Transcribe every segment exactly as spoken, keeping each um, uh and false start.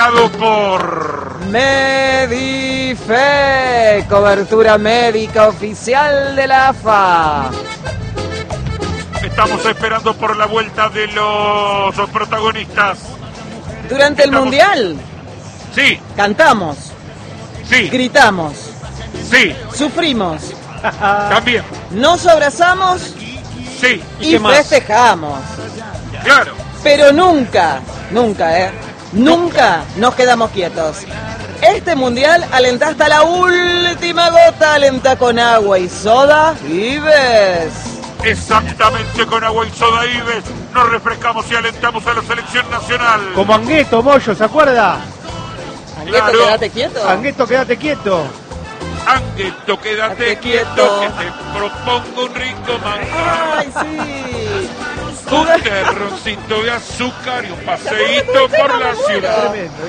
presentado por Medife, cobertura médica oficial de la A F A. Estamos esperando por la vuelta de los, los protagonistas. Durante Estamos... el Mundial, sí, cantamos, sí, gritamos, sí, sufrimos, también, nos abrazamos, sí, y, y festejamos. Claro. Pero nunca, nunca, ¿eh? Nunca nos quedamos quietos. Este Mundial alenta hasta la última gota, alenta con agua y soda Ives. Exactamente, con agua y soda Ives nos refrescamos y alentamos a la selección nacional. Como Angueto, Moyo, ¿se acuerda? Angueto, claro. quédate quieto. Angueto, quédate quieto. Angueto, quédate quieto, quieto, que te propongo un rico manjar. ¡Ay, sí! Un terroncito de azúcar y un paseíto por la ciudad.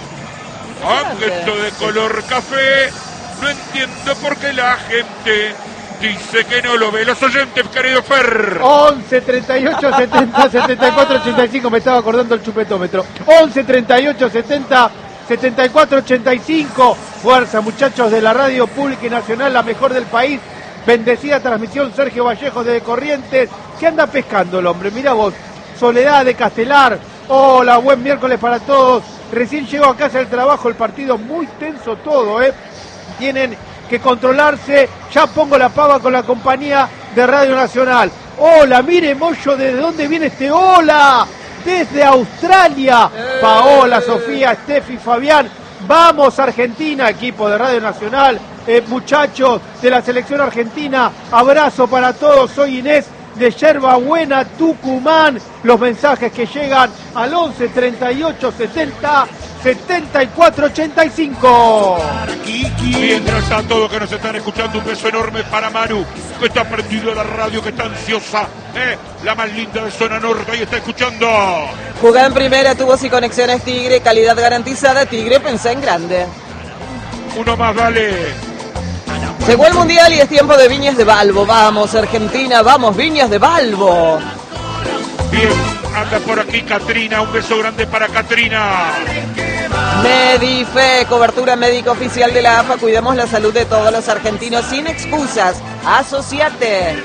Angueto de color café, no entiendo por qué la gente dice que no lo ve. Los oyentes, querido Fer. once, treinta y ocho, setenta, setenta y cuatro, ochenta y cinco, me estaba acordando el chupetómetro. once, treinta y ocho, setenta, setenta y cuatro, ochenta y cinco. Fuerza, muchachos de la radio pública y nacional, la mejor del país. Bendecida transmisión, Sergio Vallejo de Corrientes. ¿Qué anda pescando el hombre? Mira vos, Soledad de Castelar. Hola, buen miércoles para todos. Recién llegó a casa del trabajo, el partido muy tenso todo, ¿eh? Tienen que controlarse. Ya pongo la pava con la compañía de Radio Nacional. Hola, mire, Moyo, ¿desde dónde viene este hola? Desde Australia. Paola, Sofía, Steffi, Fabián. Vamos, Argentina, equipo de Radio Nacional. Eh, muchachos de la selección argentina, abrazo para todos. Soy Inés de Yerba Buena, Tucumán. Los mensajes que llegan al once, treinta y ocho, setenta, setenta y cuatro, ochenta y cinco. Mientras a todos que nos están escuchando, un beso enorme para Manu, que está prendido a la radio, que está ansiosa, eh, la más linda de zona norte, ahí está escuchando. Jugá en primera, tubos y conexiones Tigre, calidad garantizada. Tigre, pensá en grande. Uno más, dale. Llegó el Mundial y es tiempo de Viñas de Balbo. Vamos, Argentina, vamos, Viñas de Balbo. Bien, anda por aquí Catrina, un beso grande para Catrina. Medife, cobertura médica oficial de la A F A. Cuidemos la salud de todos los argentinos sin excusas. Asociate.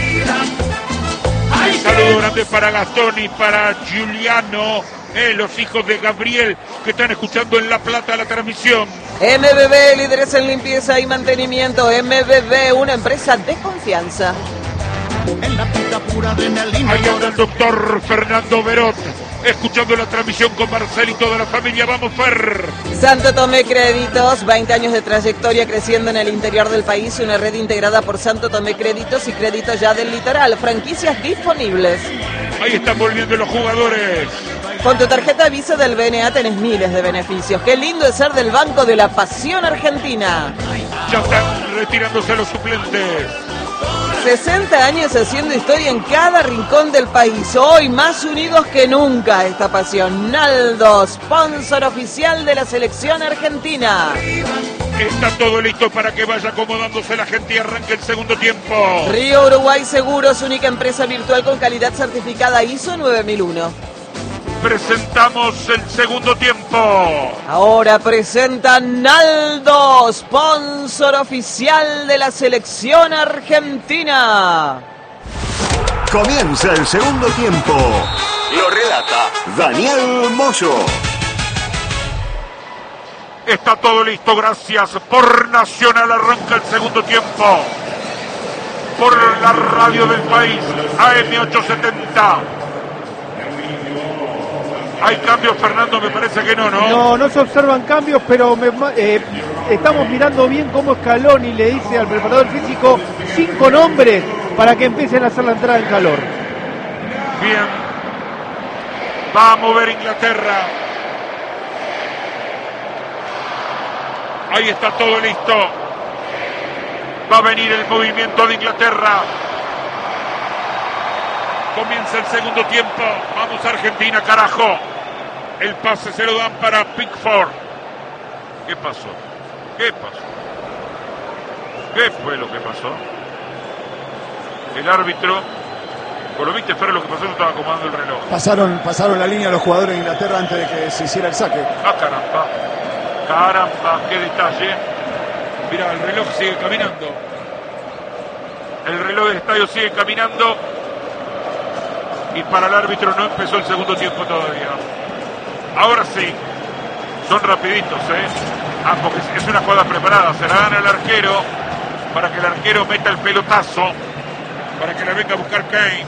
Un saludo grande para Gastón y para Giuliano, eh, los hijos de Gabriel, que están escuchando en La Plata la transmisión. M B B, líderes en limpieza y mantenimiento. M B B, una empresa de confianza. Ahí ahora el doctor Fernando Berot, escuchando la transmisión con Marcel y toda la familia. Vamos, Fer. Santo Tomé Créditos, veinte años de trayectoria creciendo en el interior del país. Una red integrada por Santo Tomé Créditos y Créditos Ya del Litoral. Franquicias disponibles. Ahí están volviendo los jugadores. Con tu tarjeta Visa del B N A tenés miles de beneficios. Qué lindo es ser del Banco de la Pasión Argentina. Ya están retirándose los suplentes. sesenta años haciendo historia en cada rincón del país. Hoy más unidos que nunca esta pasión. Naldo, sponsor oficial de la selección argentina. Está todo listo para que vaya acomodándose la gente y arranque el segundo tiempo. Río Uruguay Seguros, única empresa virtual con calidad certificada I S O nueve mil uno. Presentamos el segundo tiempo. Ahora presenta Naldo, sponsor oficial de la selección argentina. Comienza el segundo tiempo. Lo relata Daniel Moyo. Está todo listo, gracias por Nacional. Arranca el segundo tiempo por la radio del país, A M ochocientos setenta. ¿Hay cambios, Fernando? Me parece que no, ¿no? No, no se observan cambios, pero me, eh, estamos mirando bien cómo Scaloni le dice al preparador físico cinco nombres para que empiecen a hacer la entrada en calor. Bien. Va a mover Inglaterra. Ahí está todo listo. Va a venir el movimiento de Inglaterra. Comienza el segundo tiempo. Vamos, Argentina, carajo. El pase se lo dan para Pickford. ¿Qué pasó? ¿Qué pasó? ¿Qué fue lo que pasó? El árbitro. ¿Vos lo viste, Fer, lo que pasó? Yo estaba acomodando el reloj. Pasaron, pasaron la línea los jugadores de Inglaterra antes de que se hiciera el saque. Ah, caramba. Caramba, qué detalle. Mira, el reloj sigue caminando. El reloj del estadio sigue caminando. Y para el árbitro no empezó el segundo tiempo todavía. Ahora sí. Son rapiditos, ¿eh? Ah, porque es una jugada preparada. Se la dan al arquero para que el arquero meta el pelotazo. Para que la venga a buscar Kane.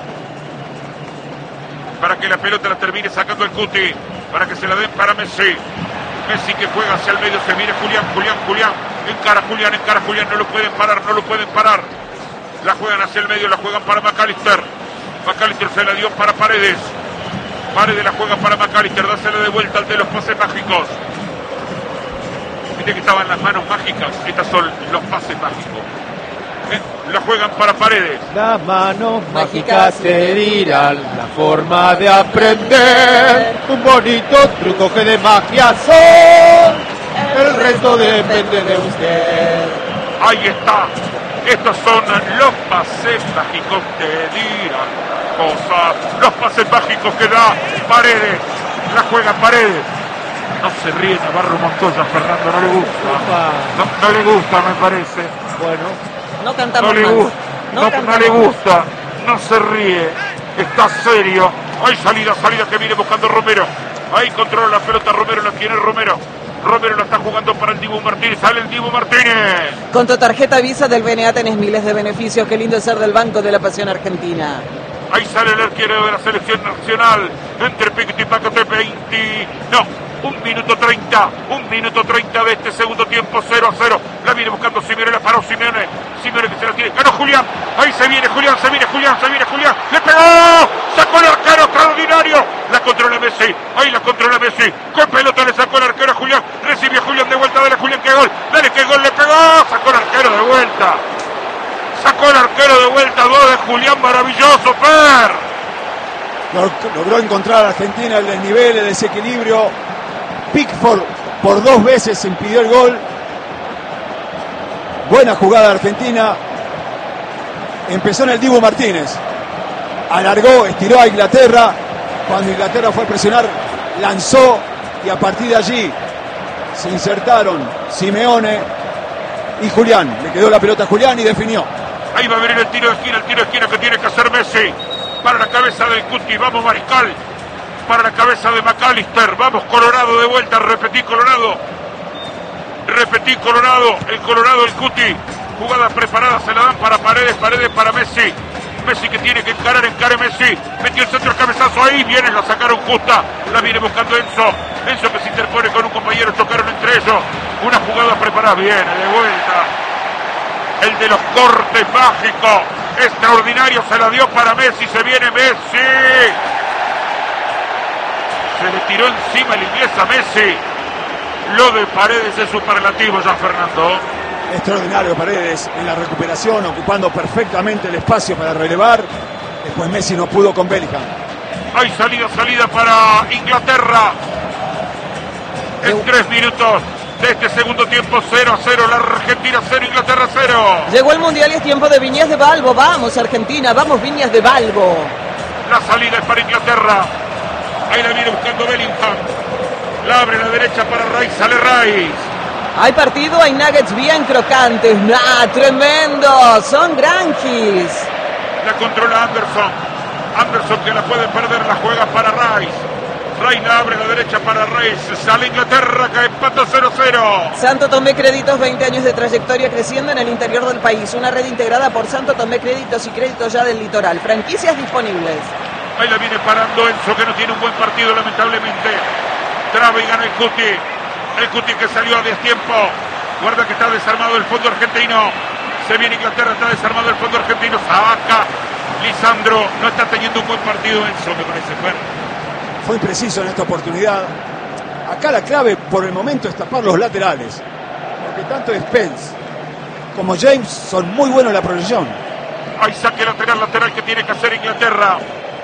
Para que la pelota la termine sacando el Cuti. Para que se la den para Messi. Messi que juega hacia el medio. Se viene Julián, Julián, Julián. Encara Julián, encara Julián. No lo pueden parar, no lo pueden parar. La juegan hacia el medio, la juegan para McAllister. McAllister se la dio para Paredes. Paredes la juega para McAllister. Dásela de vuelta al de los pases mágicos. Viste que estaban las manos mágicas. Estas son los pases mágicos. ¿Eh? La juegan para Paredes. Las manos mágicas te dirán la forma de aprender. Un bonito truco que de magia son. El resto depende de usted. Ahí está. Estos son los pases mágicos que dirán cosas. Los pases mágicos que da Paredes. La juega Paredes. No se ríe Navarro Montoya, Fernando, no le gusta. No, no le gusta, me parece. Bueno. No cantamos no le más. gusta, No, no, cantamos no le más. gusta, no se ríe, está serio. Hay salida, salida que viene buscando Romero. Ahí controla la pelota Romero, la tiene Romero. Romero la está jugando para el Dibu Martínez. Sale el Dibu Martínez. Con tu tarjeta Visa del B N A tenés miles de beneficios. Qué lindo es ser del Banco de la Pasión Argentina. Ahí sale el arquero de la selección nacional. Entre Piquete y Pacote, veinte. No, un minuto treinta. Un minuto treinta de este segundo tiempo, cero a cero. La viene buscando Simeone, la paró Simeone. Simeone que se la tiene. Ganó Julián. Ahí se viene Julián, se viene Julián, se viene Julián. ¡Le pegó! ¡Sacó el arquero extraordinario! La controla Messi. Ahí la controla Messi. Con pelota le sacó el arquero a Julián. Recibió Julián de vuelta. Dale Julián, qué gol. Dale, qué gol, le pegó. Sacó el arquero de vuelta. Sacó el arquero de vuelta. Gol de Julián, maravilloso, Per. Logró encontrar a Argentina el desnivel, el desequilibrio. Pickford por dos veces impidió el gol. Buena jugada de Argentina. Empezó en el Dibu Martínez. Alargó, estiró a Inglaterra. Cuando Inglaterra fue a presionar, lanzó y a partir de allí se insertaron Simeone y Julián. Le quedó la pelota a Julián y definió. Ahí va a venir el tiro de esquina, el tiro de esquina que tiene que hacer Messi. Para la cabeza del Cuti, vamos Mariscal. Para la cabeza de McAllister, vamos Colorado de vuelta, repetí Colorado. Repetí Colorado, el Colorado, el Cuti. Jugada preparada, se la dan para Paredes, Paredes para Messi. Messi que tiene que encarar, encare Messi. Metió el centro, el cabezazo ahí, viene, la sacaron justa. La viene buscando Enzo. Enzo que se interpone con un compañero, chocaron entre ellos. Una jugada preparada, viene de vuelta. El de los cortes mágicos. Extraordinario, se la dio para Messi, se viene Messi. Se le tiró encima el inglés a Messi. Lo de Paredes es superlativo ya, Fernando. Extraordinario Paredes en la recuperación, ocupando perfectamente el espacio para relevar. Después Messi no pudo con Bellingham. Hay salida, salida para Inglaterra. En tres minutos de este segundo tiempo, cero a cero, la Argentina cero, Inglaterra cero. Llegó el Mundial y es tiempo de Viñas de Balbo. Vamos, Argentina, vamos, Viñas de Balbo. La salida es para Inglaterra. Ahí la viene buscando Bellingham. La abre a la derecha para Rice, sale Rice. Hay partido, hay nuggets bien crocantes. ¡Ah, tremendo! Son granjis. La controla Anderson. Anderson que la puede perder, la juega para Rice. Rice la abre a la derecha para Rice. Sale Inglaterra, que empata cero cero. Santo Tomé Créditos, veinte años de trayectoria creciendo en el interior del país. Una red integrada por Santo Tomé Créditos y Créditos Ya del Litoral. Franquicias disponibles. Ahí la viene parando Enzo, que no tiene un buen partido, lamentablemente. Traba y gana el Cuti. El Cuti que salió a destiempo. Guarda que está desarmado el fondo argentino. Se viene Inglaterra, está desarmado el fondo argentino. Saca Lisandro. No está teniendo un buen partido Enzo, me parece. Bueno. Fue impreciso en esta oportunidad. Acá la clave por el momento es tapar los laterales. Porque tanto Spence como James son muy buenos en la proyección. Hay saque lateral, lateral que tiene que hacer Inglaterra.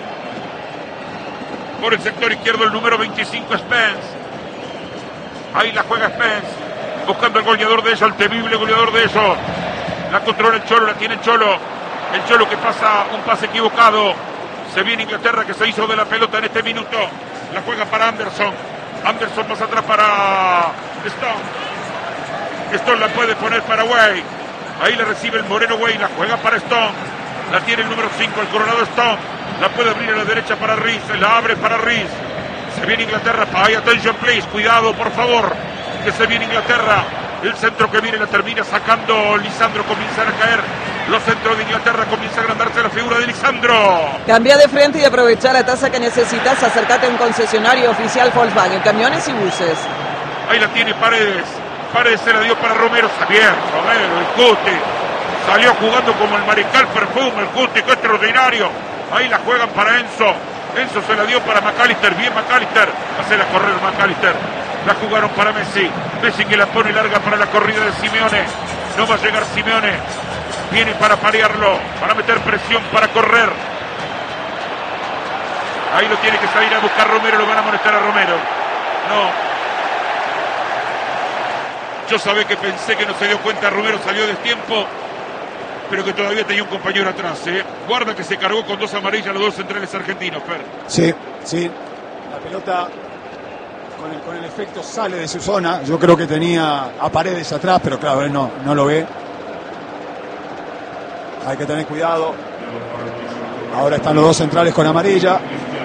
Por el sector izquierdo el número veinticinco Spence. Ahí la juega Spence. Buscando el goleador de ellos, el temible goleador de ellos. La controla el Cholo, la tiene el Cholo. El Cholo que pasa un pase equivocado. Se viene Inglaterra que se hizo de la pelota en este minuto. La juega para Anderson. Anderson más atrás para Stone. Stone la puede poner para Way. Ahí la recibe el Moreno Way, la juega para Stone. La tiene el número cinco, el Coronado Stone. La puede abrir a la derecha para Riz, la abre para Riz. Se viene Inglaterra, ay, attention please, cuidado por favor, que se viene Inglaterra. El centro que viene la termina sacando Lisandro, comienzan a caer los centros de Inglaterra, comienza a agrandarse la figura de Lisandro. Cambia de frente y aprovechar la tasa que necesitas, acércate a un concesionario oficial Volkswagen, camiones y buses. Ahí la tiene Paredes, Paredes se la dio para Romero, está bien, Romero, el Cuti, salió jugando como el mariscal Perfume, el Cuti, qué extraordinario. Ahí la juegan para Enzo, Enzo se la dio para McAllister, bien McAllister, hace la correr McAllister. La jugaron para Messi, Messi que la pone larga para la corrida de Simeone, no va a llegar Simeone, viene para parearlo, para meter presión, para correr. Ahí lo tiene que salir a buscar Romero, lo van a molestar a Romero. No. Yo sabía que pensé que no se dio cuenta, Romero salió de tiempo, pero que todavía tenía un compañero atrás. ¿eh? Guarda que se cargó con dos amarillas los dos centrales argentinos, Fer. Sí, sí, la pelota... Con el, con el efecto sale de su zona. Yo creo que tenía a Paredes atrás, pero claro, él no, no lo ve. Hay que tener cuidado. Ahora están los dos centrales con amarilla.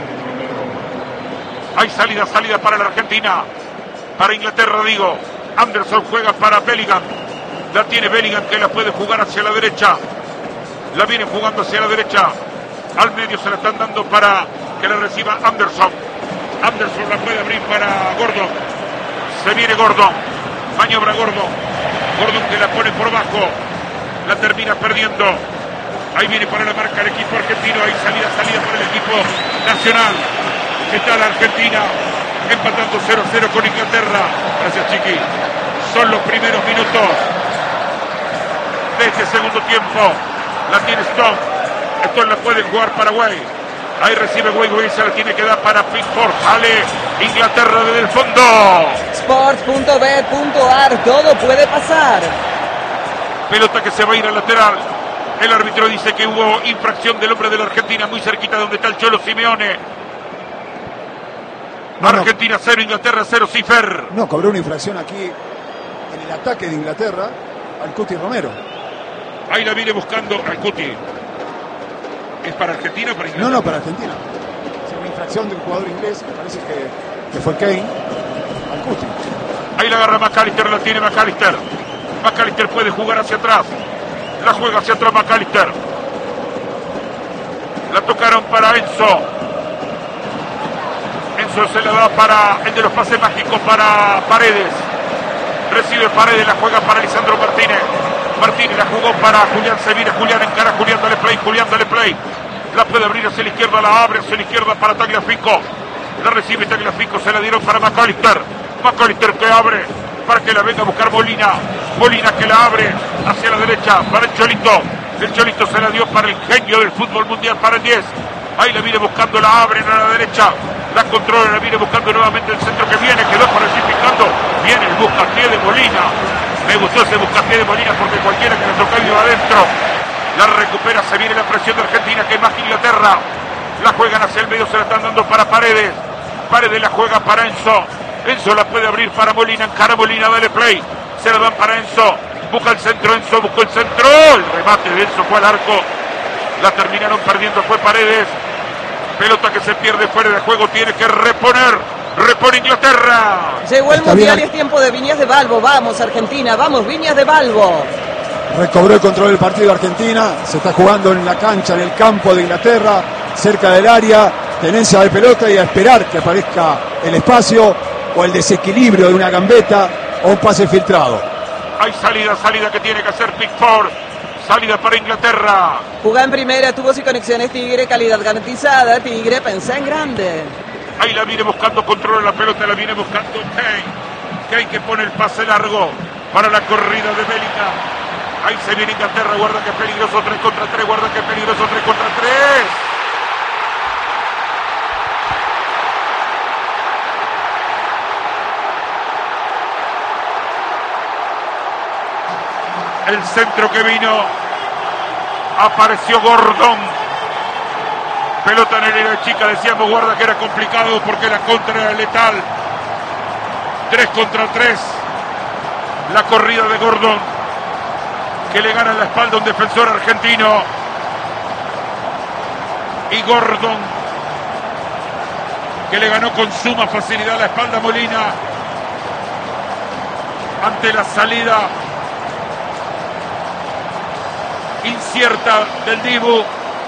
Hay salida, salida para la Argentina. Para Inglaterra, digo. Anderson juega para Bellingham. La tiene Bellingham que la puede jugar hacia la derecha. La viene jugando hacia la derecha. Al medio se la están dando para que la reciba Anderson. Anderson la puede abrir para Gordon. Se viene Gordon. Maniobra Gordon. Gordon que la pone por bajo. La termina perdiendo. Ahí viene para la marca el equipo argentino. Hay salida, salida para el equipo nacional. Está la Argentina empatando cero a cero con Inglaterra. Gracias, Chiqui. Son los primeros minutos de este segundo tiempo. La tiene Stone. Stone la puede jugar Paraguay. Ahí recibe Way, Way se la tiene que dar para Pickford. Sale Inglaterra desde el fondo. Sports punto bet punto ar, todo puede pasar. Pelota que se va a ir al lateral. El árbitro dice que hubo infracción del hombre de la Argentina muy cerquita donde está el Cholo Simeone. No, Argentina cero, no. Inglaterra cero, Cifer. No, cobró una infracción aquí en el ataque de Inglaterra al Cuti Romero. Ahí la viene buscando al Cuti. ¿Es para Argentina o para Inglaterra? No, no, para Argentina. Es una infracción de un jugador inglés, me parece que, que fue Kane, al Cuti. Ahí la agarra McAllister, la tiene McAllister. McAllister puede jugar hacia atrás. La juega hacia atrás McAllister. La tocaron para Enzo. Enzo se la da para el de los pases mágicos para Paredes. Recibe Paredes, la juega para Lisandro Martínez. Martínez la jugó para Julián Sevilla. Julián encara, Julián dale play, Julián dale play. La puede abrir hacia la izquierda, la abre hacia la izquierda para Tagliafico. La recibe Tagliafico, se la dieron para McAllister. McAllister que abre para que la venga a buscar Molina. Molina que la abre hacia la derecha para el Cholito. El Cholito se la dio para el genio del fútbol mundial, para el diez. Ahí la viene buscando, la abren a la derecha. La controla, la viene buscando nuevamente el centro que viene. Quedó participando. Viene el buscapié de Molina. Me gustó ese buscapié de Molina porque cualquiera que le toque iba adentro. La recupera, se viene la presión de Argentina, que es más que Inglaterra. La juegan hacia el medio, se la están dando para Paredes. Paredes la juega para Enzo. Enzo la puede abrir para Molina, encara Molina, dale play. Se la dan para Enzo. Busca el centro, Enzo buscó el centro. El remate de Enzo fue al arco. La terminaron perdiendo, fue Paredes. Pelota que se pierde fuera de juego, tiene que reponer. Repone Inglaterra. Llegó el Está mundial bien. y es tiempo de Viñas de Balbo. Vamos Argentina, vamos Viñas de Balbo. Recobró el control del partido Argentina. Se está jugando en la cancha, en el campo de Inglaterra, cerca del área. Tenencia de pelota y a esperar que aparezca el espacio o el desequilibrio de una gambeta o un pase filtrado. Hay salida, salida que tiene que hacer Pickford. Salida para Inglaterra. Jugá en primera, tubos y conexiones Tigre, calidad garantizada. Tigre, pensá en grande. Ahí la viene buscando, controla la pelota, la viene buscando Kane. Kane que pone el pase largo para la corrida de Bellingham. Ahí se viene Inglaterra, guarda que es peligroso, tres contra tres, guarda que es peligroso, tres contra tres. El centro que vino, apareció Gordon. Pelota en el área chica, decíamos guarda que era complicado porque la contra era letal. Tres contra tres. La corrida de Gordon, que le gana en la espalda a un defensor argentino. Y Gordon, que le ganó con suma facilidad la espalda a Molina ante la salida incierta del Dibu.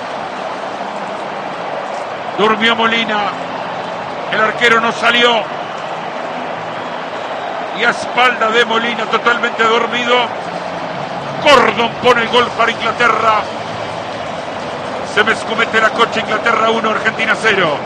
Durmió Molina, el arquero no salió y a espalda de Molina, totalmente dormido, Gordon pone el gol para Inglaterra. Se me escomete la cocha. Inglaterra uno, Argentina cero.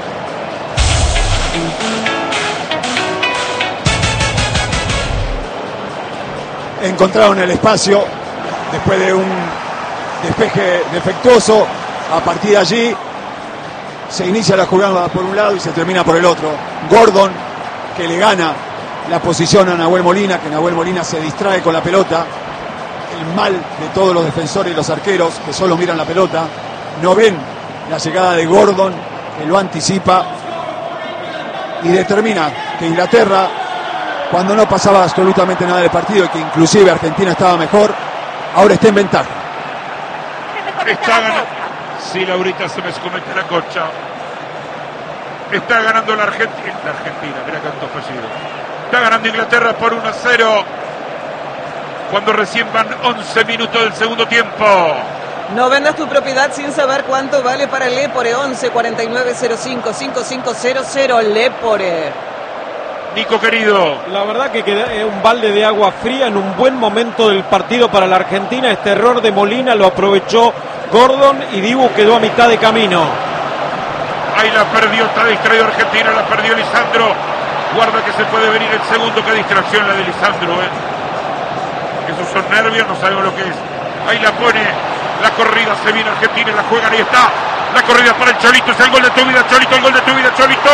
Encontraron el espacio después de un despeje defectuoso. A partir de allí se inicia la jugada por un lado y se termina por el otro. Gordon, que le gana la posición a Nahuel Molina, que Nahuel Molina se distrae con la pelota. El mal de todos los defensores y los arqueros, que solo miran la pelota, no ven la llegada de Gordon, que lo anticipa y determina que Inglaterra, cuando no pasaba absolutamente nada del partido y que inclusive Argentina estaba mejor, ahora está en ventaja. Está ganando. Sí, Laurita, se me escomete la cocha. Está ganando la Argentina. La Argentina, mira cuánto fallido. Está ganando Inglaterra por uno a cero. Cuando recién van once minutos del segundo tiempo. No vendas tu propiedad sin saber cuánto vale para Lepore. Once cuarenta y nueve cero cinco cinco cinco cero cero Lepore. Nico, querido. La verdad que queda un balde de agua fría en un buen momento del partido para la Argentina. Este error de Molina lo aprovechó Gordon y Dibu quedó a mitad de camino. Ahí la perdió, está distraído Argentina, la perdió Lisandro. Guarda que se puede venir el segundo, qué distracción la de Lisandro, ¿eh? Esos son nervios, no sabemos lo que es. Ahí la pone, la corrida, se viene Argentina, la juegan, ahí está. La corrida para el Cholito, es el gol de tu vida, Cholito, el gol de tu vida, Cholito.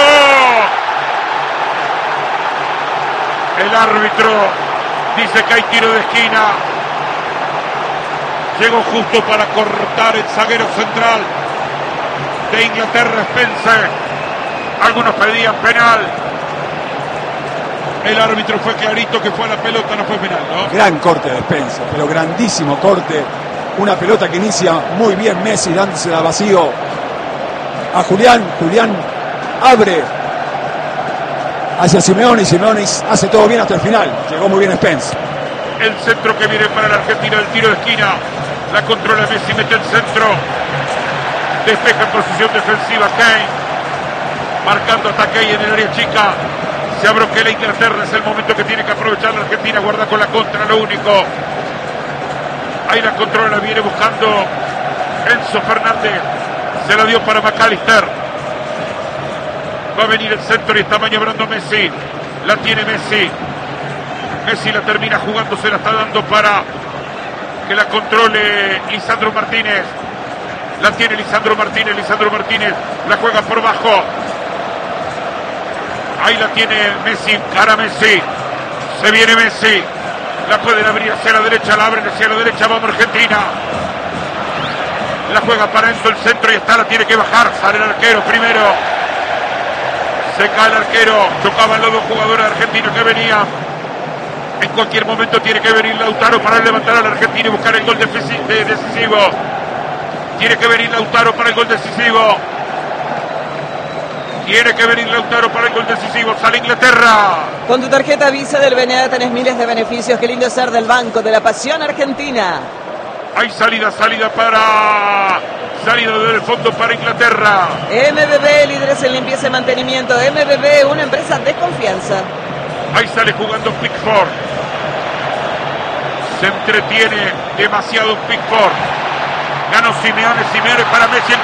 El árbitro dice que hay tiro de esquina. Llegó justo para cortar el zaguero central de Inglaterra, Spencer. Algunos pedían penal. El árbitro fue clarito que fue a la pelota, no fue penal, ¿no? Gran corte de Spencer, pero grandísimo corte. Una pelota que inicia muy bien Messi, dándose a vacío a Julián. Julián abre hacia Simeone y Simeone hace todo bien hasta el final. Llegó muy bien Spencer. El centro que viene para la Argentina, el tiro de esquina. La controla Messi, mete el centro. Despeja en posición defensiva Kane. Marcando hasta Kane en el área chica. Se abroquela Inglaterra, es el momento que tiene que aprovechar la Argentina. Guarda con la contra, lo único. Ahí la controla, viene buscando Enzo Fernández. Se la dio para McAllister. Va a venir el centro y está maniobrando Messi. La tiene Messi. Messi la termina jugando, se la está dando para que la controle Lisandro Martínez. La tiene Lisandro Martínez, Lisandro Martínez la juega por bajo. Ahí la tiene Messi, cara Messi. Se viene Messi. La pueden abrir hacia la derecha, la abren hacia la derecha, vamos Argentina. La juega para Enzo el centro y está, la tiene que bajar. Sale el arquero primero. Se cae el arquero. Chocaban los dos jugadores argentinos que venían. En cualquier momento tiene que venir Lautaro para levantar a la Argentina y buscar el gol decisivo. Tiene que venir Lautaro para el gol decisivo. Tiene que venir Lautaro para el gol decisivo. Sale Inglaterra. Con tu tarjeta Visa del B N A tenés miles de beneficios. Qué lindo ser del Banco de la Pasión Argentina. Hay salida, salida para... Salida del fondo para Inglaterra. M B B, líderes en limpieza y mantenimiento. M B B, una empresa de confianza. Ahí sale jugando Pickford. Se entretiene demasiado Pickford. Ganó Simeone, Simeone para Messi.